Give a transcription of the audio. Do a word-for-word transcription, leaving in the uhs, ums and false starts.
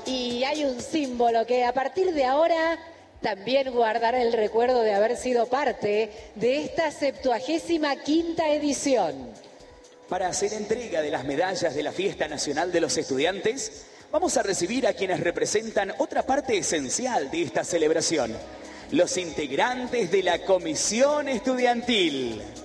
Y hay un símbolo que a partir de ahora también guardará el recuerdo de haber sido parte de esta septuagésima quinta edición. Para hacer entrega de las medallas de la Fiesta Nacional de los Estudiantes, vamos a recibir a quienes representan otra parte esencial de esta celebración, los integrantes de la Comisión Estudiantil.